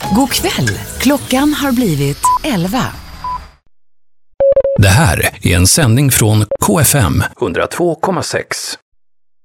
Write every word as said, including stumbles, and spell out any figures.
God kväll. Klockan har blivit elva. Det här är en sändning från K F M hundra två komma sex.